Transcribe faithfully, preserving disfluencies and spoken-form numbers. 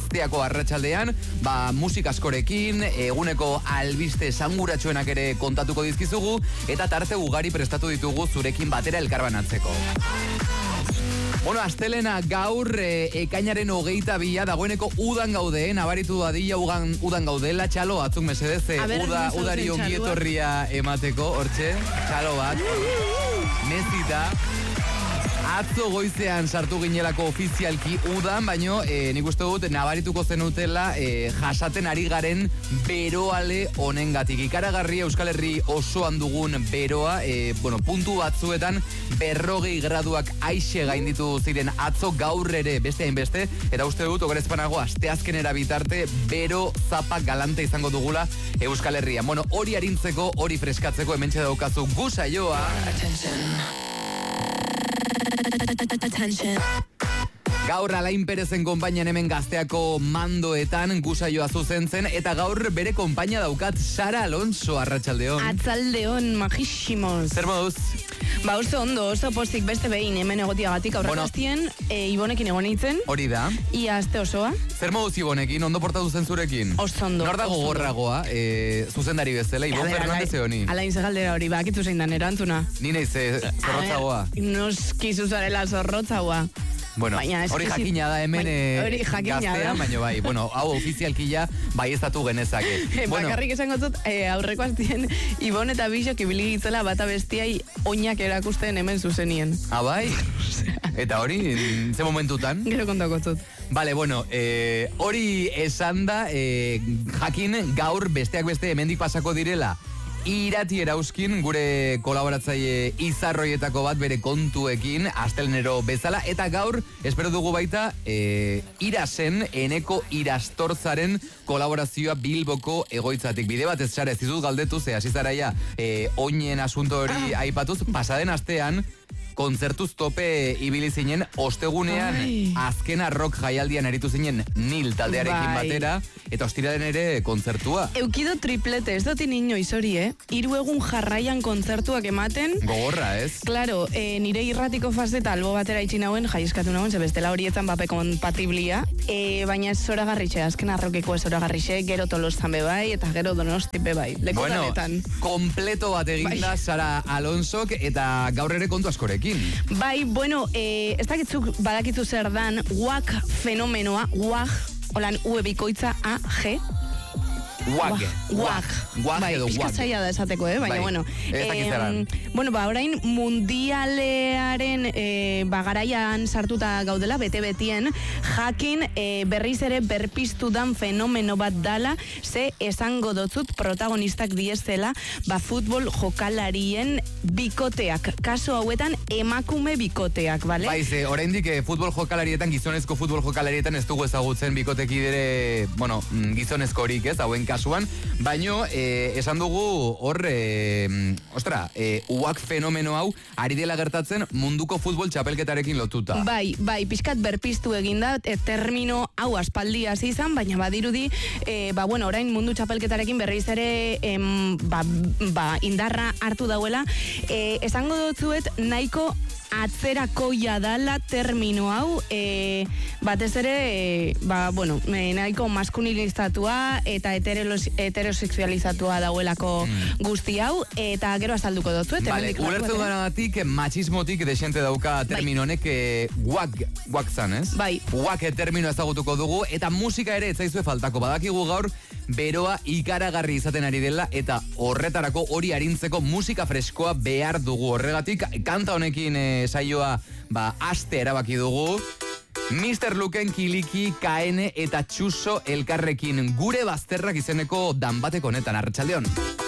gazteako arratsaldean, ba, musika askorekin, eguneko albiste esanguratsuenak ere kontatuko dizkizugu, eta tarte ugari prestatu ditugu zurekin batera elkarbanatzeko. Bueno, astelena gaur e, ekainaren hogeita bila dagoeneko udan gaude, nabaritu dadila udan, udan gaudela, txalo batzuk mesedez, e, uda, udari ongietorria emateko, hortxe, txalo bat, mezita. Atzo goizean sartu ginelako ofizialki udan, baino e, nik uste dut nabarituko zenutela e, jasaten ari garen beroale honengatik. Ikaragarria Euskal Herri osoan dugun beroa, e, bueno, puntu batzuetan berrogei graduak aixe gainditu ziren atzo, gaur ere beste hainbeste, eta uste dut okerezpanago asteazkenera bitarte bero zapa galante izango dugula Euskal Herria. Bueno, hori arintzeko, hori freskatzeko hementxe daukazu gu saioa. Gaur Alain Perezen konpainian hemen Gazteako mandoetan gusaioa zuzentzen, eta gaur bere konpaina daukat Sara Alonso, arratsaldeon. Atzaldeon, majísimos. Zer moduz? Ba, oso ondo, oso postik beste behin hemen egotiagatik aurrakastien, bueno, e, Ibonekin egon nintzen. Hori da. Ia aste osoa. Zer moduz Ibonekin, ondo portatu zen zurekin? Oso ondo. Nor dago gorragoa, e, zuzendari bezala, Ibon Fernandez eoni? Alain zegaldera hori, bakitzu zein dan erantzuna. Ni nahi ze zorrotzagoa. Noski zuzarela zorrotzagoa. Bueno, hori jakina da hemen bai, Gaztean, baina bai, bueno, hau ofizialkia bai ez datu genezake. Bueno. Bakarrik esango zut, eh, aurreko aztien Ibon eta Bixok ibili gitzela bata bestiai oinak erakusten hemen zuzenien. Ah, bai? Eta hori, ze momentutan? Gero kontako zut. Vale, bueno, eh, hori esan da, eh, jakin gaur besteak beste hemendik pasako direla, Irati Erauzkin, gure kolaboratzaile izarroietako bat bere kontuekin, astelenero bezala, eta gaur, espero dugu baita, e, Irasen, Eneko Irastortzaren kolaborazioa Bilboko egoitzatik. Bide bat ez txara, ez dizut galdetu, ze hasi zaraia, e, oinen asunto hori ah. aipatuz, pasaden astean, kontzertuz tope ibili zinen, ostegunean Ai. azkena rock jaialdian eritu zinen Nil taldearekin bai. batera, eta ostiraren ere kontzertua. Eukido triplete, ez doti niño izori, eh? Hiru egun jarraian kontzertuak ematen. Gogorra, ez? Claro, eh, nire irratiko fazeta albo batera itxin hauen, jaieskatu nagoen, ze bestela horietan bape kompatiblia, eh, baina ez zora garritxe, azkena rockeko ez zora garritxe, gero Tolostan be bai, eta gero Donosti be bai. Leku bueno, danetan. Kompleto bat eginda bai. Sara Alonsok, eta gaur ere kontu askorekin. Bai, bueno, eh, ez dakitzuk badakitzu zer dan, guak fenomenoa, guak, holan ue bikoitza A, G. Guak. Guak. Guak bai, edo guak. Piskatzaia da esateko, eh? Baina, bai. bueno. Eh, bueno, ba, orain mundialearen eh, bagaraian sartuta gaudela, bete-betien, jakin eh, berriz ere berpiztu dan fenomeno bat dala, ze esango dotzut protagonistak diezela, ba, futbol jokalarien bikoteak. Kaso hauetan emakume bikoteak, bale? Bai, ze, oraindik eh, futbol jokalarietan, gizonezko futbol jokalarietan ez dugu ezagutzen bikotekidere, bueno, gizonezko horik, ez, hauen kasuan, baino, eh, esan dugu hor, eh, ostra, eh, uak fenomeno hau, ari dela gertatzen munduko futbol txapelketarekin lotuta. Bai, bai, pixkat berpiztu eginda, e, termino hau aspaldi hasi izan, baina badirudi, e, ba, bueno, orain mundu txapelketarekin berriz ere, em, ba, ba, indarra hartu dauela, e, esango dutzuet, nahiko atzerakoia dala termino hau, e, batez ere, e, ba, bueno, e, nahiko maskulinizatua eta heterosexualizatua dauelako mm. guzti hau, eta gero azalduko dutzuet. Vale, ulertzen duanagatik, machismotik desente dauka termino honek bai. guak, guak zan, ez? Bai. Guak termino ezagutuko dugu, eta musika ere etzaizue faltako, badakigu gaur, beroa ikaragarri izaten ari dela, eta horretarako hori arintzeko musika freskoa behar dugu. Horregatik, kanta honekin e, saioa, ba, aste erabaki dugu. mister Luken, Kiliki, K N eta Txuso elkarrekin gure bazterrak izeneko danbateko honetan, arratsaldeon.